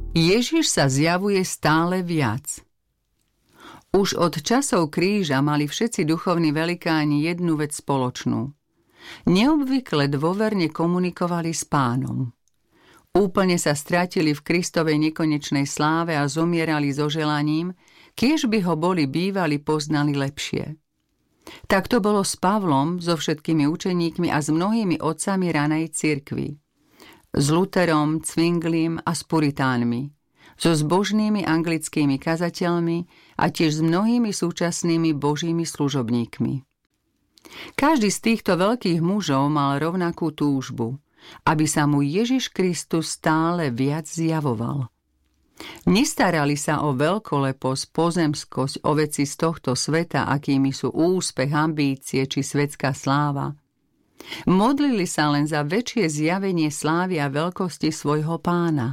Ježiš sa zjavuje stále viac. Už od časov kríža mali všetci duchovní velikáni jednu vec spoločnú. Neobvykle dôverne komunikovali s Pánom. Úplne sa stratili v Kristovej nekonečnej sláve a zomierali so želaním, kiež by ho boli bývali poznali lepšie. Tak to bolo s Pavlom, so všetkými učeníkmi a s mnohými otcami ranej cirkvi. S Lutherom, Zwinglim a s puritánmi. So zbožnými anglickými kazateľmi a tiež s mnohými súčasnými božími služobníkmi. Každý z týchto veľkých mužov mal rovnakú túžbu, aby sa mu Ježiš Kristus stále viac zjavoval. Nestarali sa o veľkoleposť, pozemskosť, o veci z tohto sveta, akými sú úspech, ambície či svetská sláva. Modlili sa len za väčšie zjavenie slávy a veľkosti svojho Pána.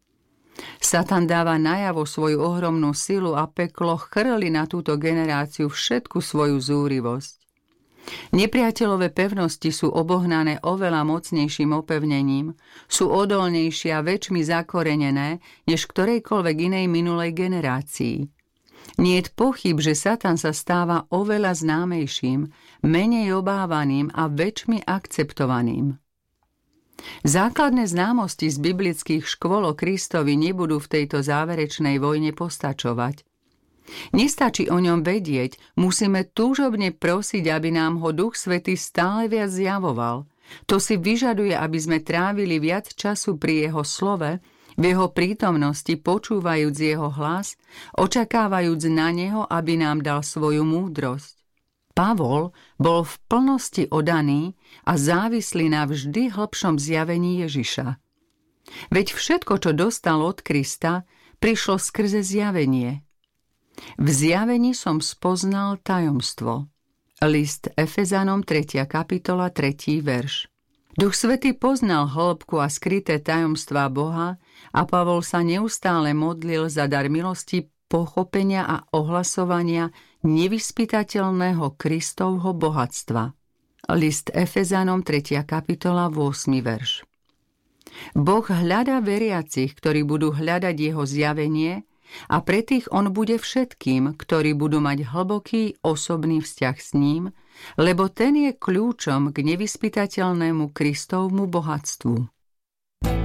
Satan dáva najavo svoju ohromnú silu a peklo chrli na túto generáciu všetku svoju zúrivosť. Nepriateľové pevnosti sú obohnané oveľa mocnejším opevnením, sú odolnejšie a väčšmi zakorenené než ktorejkoľvek inej minulej generácii. Niet pochyb, že Satan sa stáva oveľa známejším, menej obávaným a väčšmi akceptovaným. Základné známosti z biblických škôl o Kristovi nebudú v tejto záverečnej vojne postačovať. Nestačí o ňom vedieť, musíme túžobne prosiť, aby nám ho Duch Svätý stále viac zjavoval. To si vyžaduje, aby sme trávili viac času pri jeho slove, v jeho prítomnosti, počúvajúc jeho hlas, očakávajúc na neho, aby nám dal svoju múdrosť. Pavol bol v plnosti oddaný a závislý na vždy hlbšom zjavení Ježiša. Veď všetko, čo dostal od Krista, prišlo skrze zjavenie. V zjavení som spoznal tajomstvo. List Efezanom 3. kapitola 3. verš. Duch Svätý poznal hĺbku a skryté tajomstvá Boha a Pavol sa neustále modlil za dar milosti, pochopenia a ohlasovania nevyspytateľného Kristovho bohatstva. List Efezanom 3. kapitola 8. verš. Boh hľadá veriacich, ktorí budú hľadať jeho zjavenie, a pre tých on bude všetkým, ktorí budú mať hlboký osobný vzťah s ním, lebo ten je kľúčom k nevyspytateľnému Kristovmu bohatstvu.